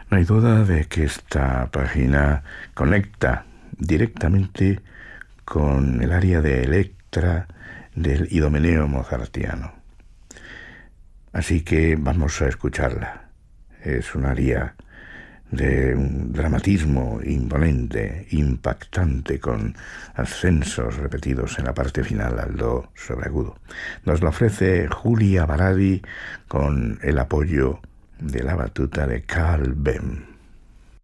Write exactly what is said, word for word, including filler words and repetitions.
No hay duda de que esta página conecta directamente con el área de Electra del Idomeneo mozartiano. Así que vamos a escucharla. Es un aria de un dramatismo imponente, impactante, con ascensos repetidos en la parte final al do sobreagudo. Nos lo ofrece Julia Baradi con el apoyo de la batuta de Carl Bem.